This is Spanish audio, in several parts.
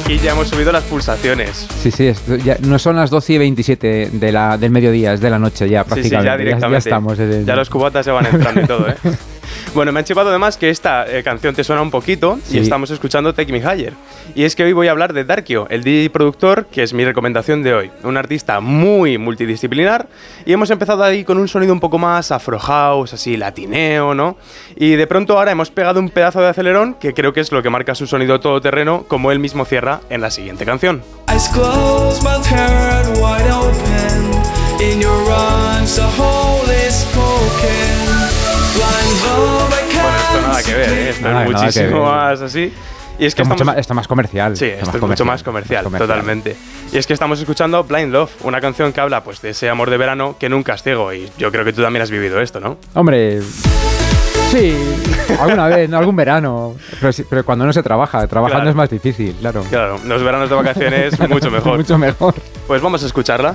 aquí ya hemos subido las pulsaciones. Sí, ya no son las 12:27 del mediodía, es de la noche ya prácticamente. Sí, ya directamente. Ya estamos. Ya los cubatas se van entrando y todo, ¿eh? Bueno, me han chivado además que esta canción te suena un poquito y estamos escuchando Take Me Higher. Y es que hoy voy a hablar de Darkio, el DJ productor, que es mi recomendación de hoy. Un artista muy multidisciplinar y hemos empezado ahí con un sonido un poco más afro house, así latineo, ¿no? Y de pronto ahora hemos pegado un pedazo de acelerón que creo que es lo que marca su sonido todoterreno, como él mismo cierra en la siguiente canción. Eyes closed, mouth held wide open. In your arms, the hole is spoken. Bueno, esto nada que ver, ¿eh? Esto es muchísimo más así. Y es que está más comercial. Sí, esto es mucho más comercial, totalmente. Y es que estamos escuchando Blind Love, una canción que habla pues de ese amor de verano que nunca es ciego. Y yo creo que tú también has vivido esto, ¿no? Hombre, sí, alguna vez, algún verano. Pero cuando no se trabaja, trabajando claro. Es más difícil, claro. Claro, los veranos de vacaciones mucho mejor. Mucho mejor. Pues vamos a escucharla.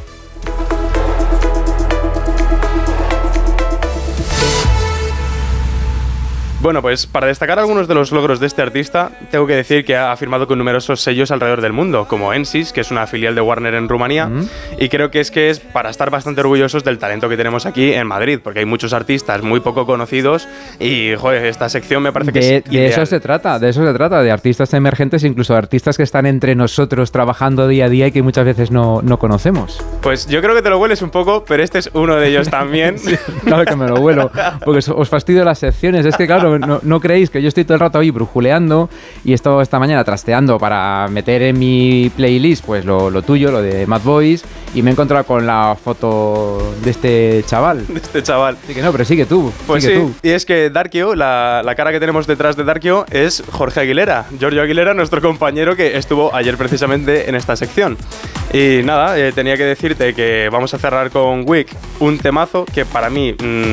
Bueno, pues para destacar algunos de los logros de este artista, tengo que decir que ha firmado con numerosos sellos alrededor del mundo, como Ensis, que es una filial de Warner en Rumanía, y creo que es para estar bastante orgullosos del talento que tenemos aquí en Madrid, porque hay muchos artistas muy poco conocidos y, joder, esta sección me parece que es ideal. De eso se trata, de artistas emergentes, incluso artistas que están entre nosotros trabajando día a día y que muchas veces no conocemos. Pues yo creo que te lo hueles un poco, pero este es uno de ellos también. Sí, claro que me lo huelo, porque os fastidio las secciones, es que claro, no creéis que yo estoy todo el rato ahí brujuleando y he estado esta mañana trasteando para meter en mi playlist pues lo tuyo, lo de Mad Boys, y me he encontrado con la foto de este chaval. Así que no, pero sigue tú. Pues sí, y es que Darkio, la cara que tenemos detrás de Darkio es Jorge Aguilera, Giorgio Aguilera, nuestro compañero que estuvo ayer precisamente en esta sección. Y nada, tenía que decirte que vamos a cerrar con Wick, un temazo que para mí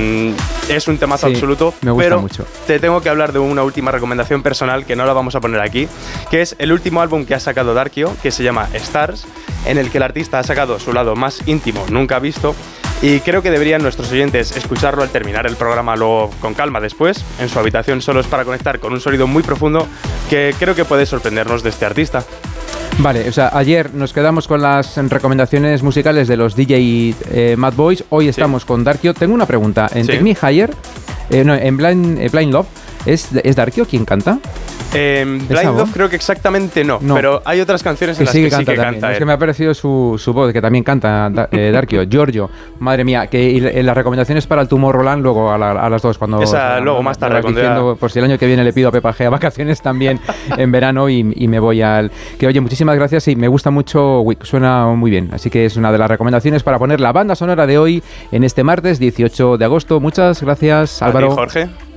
es un temazo absoluto, me gusta pero mucho. Te tengo que hablar de una última recomendación personal que no la vamos a poner aquí, que es el último álbum que ha sacado Darkio, que se llama Stars, en el que el artista ha sacado su lado más íntimo nunca visto, y creo que deberían nuestros oyentes escucharlo al terminar el programa luego con calma después, en su habitación solos, para conectar con un sonido muy profundo que creo que puede sorprendernos de este artista. Vale, o sea, ayer nos quedamos con las recomendaciones musicales de los DJ Mad Boys, hoy estamos con Darkio. Tengo una pregunta, en Take Me Higher, en Blind Love, ¿es Darkio quien canta? Blind Love creo que exactamente no, pero hay otras canciones en las que sí que canta. Es que me ha parecido su voz, que también canta Darkio, Giorgio. Madre mía, que las recomendaciones para el Tomorrowland luego a las 2 cuando... Esa luego más tarde. Diciendo, por si el año que viene le pido a Pepa G a vacaciones también en verano y me voy al... Que oye, muchísimas gracias y me gusta mucho Wick, suena muy bien. Así que es una de las recomendaciones para poner la banda sonora de hoy en este martes 18 de agosto. Muchas gracias, Álvaro. ¿A ti, Jorge?